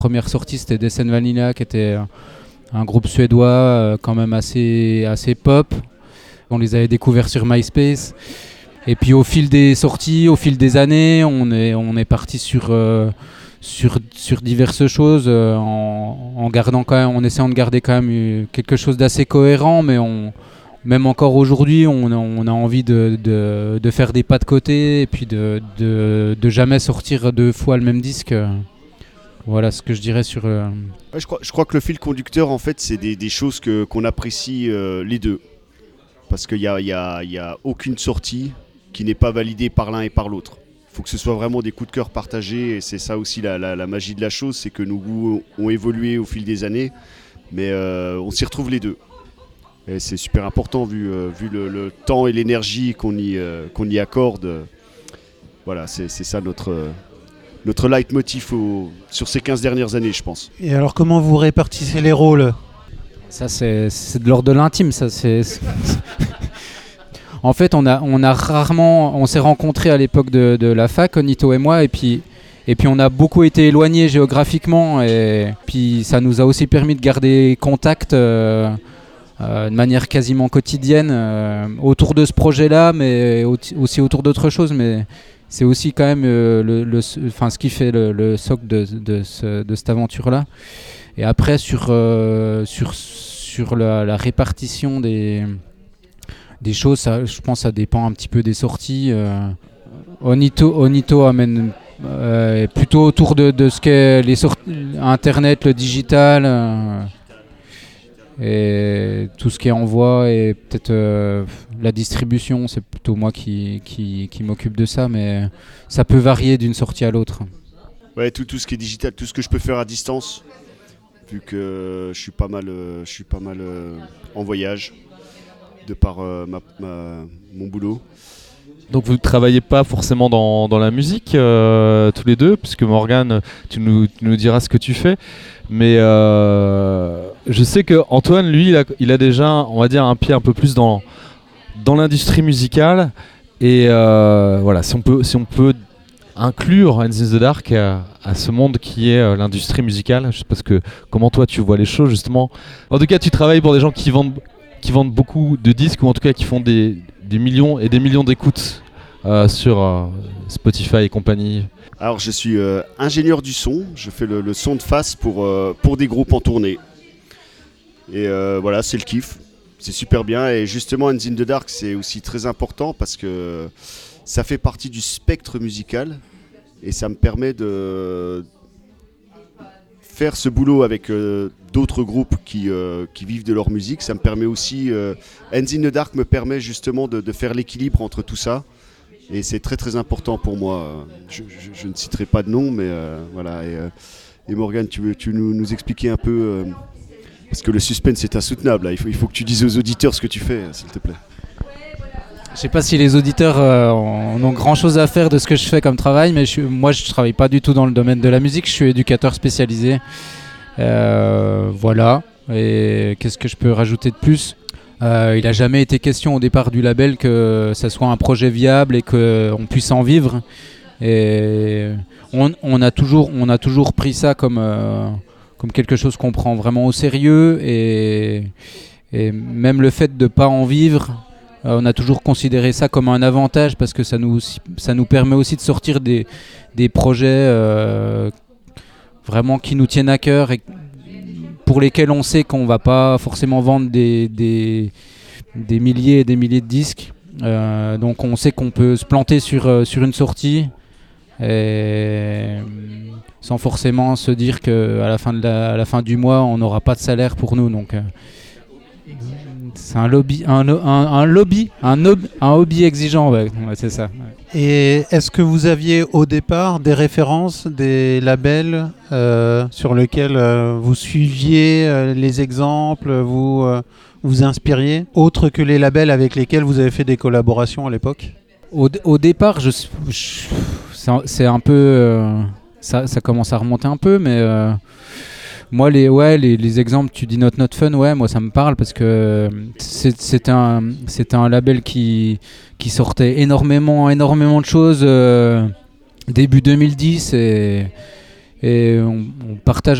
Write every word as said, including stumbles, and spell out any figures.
Première sortie, c'était Descent Vanilla, qui était un groupe suédois euh, quand même assez, assez pop. On les avait découverts sur MySpace. Et puis au fil des sorties, au fil des années, on est, on est parti sur, euh, sur, sur diverses choses, euh, en, en, gardant quand même, en essayant de garder quand même quelque chose d'assez cohérent, mais on, même encore aujourd'hui, on, on a envie de, de, de faire des pas de côté et puis de, de, de jamais sortir deux fois le même disque. Voilà ce que je dirais sur... Euh... Ouais, je, crois, je crois que le fil conducteur, en fait, c'est des, des choses que, qu'on apprécie euh, les deux. Parce qu'il n'y a, y a, y a aucune sortie qui n'est pas validée par l'un et par l'autre. Il faut que ce soit vraiment des coups de cœur partagés, et c'est ça aussi la, la, la magie de la chose, c'est que nos goûts ont évolué au fil des années, mais euh, on s'y retrouve les deux. Et c'est super important vu, euh, vu le, le temps et l'énergie qu'on y, euh, qu'on y accorde. Voilà, c'est, c'est ça notre, euh, notre leitmotiv au, sur ces quinze dernières années, je pense. Et alors comment vous répartissez les rôles ? Ça, c'est, c'est de l'ordre de l'intime, ça, c'est... c'est... En fait, on a, on a rarement, on s'est rencontrés à l'époque de, de la fac, Nito et moi, et puis, et puis on a beaucoup été éloignés géographiquement, et puis ça nous a aussi permis de garder contact euh, euh, de manière quasiment quotidienne euh, autour de ce projet-là, mais aussi autour d'autres choses. Mais c'est aussi quand même euh, le, le, enfin, ce qui fait le, le socle de, de, ce, de cette aventure-là. Et après, sur, euh, sur, sur la, la répartition des... Des choses, ça, je pense que ça dépend un petit peu des sorties. Euh, Onito, Onito amène euh, plutôt autour de, de ce qu'est les sorties, Internet, le digital, euh, et tout ce qui est envoi et peut-être euh, la distribution, c'est plutôt moi qui, qui, qui m'occupe de ça, mais ça peut varier d'une sortie à l'autre. Ouais, tout, tout ce qui est digital, tout ce que je peux faire à distance, vu que je suis pas mal, euh, je suis pas mal euh, en voyage. De par euh, ma, ma, mon boulot. Donc vous ne travaillez pas forcément dans, dans la musique euh, tous les deux, puisque Morgane, tu nous, tu nous diras ce que tu fais. Mais euh, je sais que Antoine, lui, il a, il a déjà, on va dire, un pied un peu plus dans, dans l'industrie musicale. Et euh, voilà, si on peut, si on peut inclure Hands in the Dark à, à ce monde qui est euh, l'industrie musicale, je sais pas ce que, comment toi tu vois les choses justement. En tout cas, tu travailles pour des gens qui vendent qui vendent beaucoup de disques, ou en tout cas qui font des, des millions et des millions d'écoutes euh, sur euh, Spotify et compagnie. Alors je suis euh, ingénieur du son, je fais le, le son de face pour, euh, pour des groupes en tournée. Et euh, voilà, c'est le kiff, c'est super bien. Et justement, Hands in the Dark, c'est aussi très important parce que ça fait partie du spectre musical et ça me permet de faire ce boulot avec euh, d'autres groupes qui, euh, qui vivent de leur musique. Ça me permet aussi, euh, Hands in the Dark me permet justement de, de faire l'équilibre entre tout ça, et c'est très très important pour moi. Je, je, je ne citerai pas de nom, mais euh, voilà. Et, euh, et Morgane, tu veux, tu veux nous, nous expliquer un peu, euh, parce que le suspense est insoutenable, là. Il faut, il faut que tu dises aux auditeurs ce que tu fais, s'il te plaît. Je sais pas si les auditeurs euh, ont grand chose à faire de ce que je fais comme travail, mais je suis, moi je travaille pas du tout dans le domaine de la musique, je suis éducateur spécialisé. Euh, voilà, et qu'est-ce que je peux rajouter de plus ? euh, Il n'a jamais été question au départ du label que ça soit un projet viable et qu'on puisse en vivre. Et on, on, a, toujours, on a toujours pris ça comme, euh, comme quelque chose qu'on prend vraiment au sérieux, et, et même le fait de ne pas en vivre, on a toujours considéré ça comme un avantage parce que ça nous, ça nous permet aussi de sortir des, des projets euh, vraiment qui nous tiennent à cœur et pour lesquels on sait qu'on ne va pas forcément vendre des, des, des milliers et des milliers de disques. Euh, donc on sait qu'on peut se planter sur, sur une sortie et sans forcément se dire qu'à la fin, de la, à la fin du mois, on n'aura pas de salaire pour nous. Donc, euh, c'est un lobby, un, un, un lobby, un, ob, un hobby exigeant, ouais, ouais, c'est ça. Ouais. Et est-ce que vous aviez au départ des références, des labels euh, sur lesquels euh, vous suiviez euh, les exemples, vous euh, vous inspiriez, autres que les labels avec lesquels vous avez fait des collaborations à l'époque ? Au, au départ, je, je, c'est, un, c'est un peu, euh, ça, ça commence à remonter un peu, mais. Euh, Moi, les, ouais, les, les exemples, tu dis Not Not Fun, ouais, moi ça me parle parce que c'est, c'était, un, c'était un label qui, qui sortait énormément, énormément de choses euh, début deux mille dix et, et on, on partage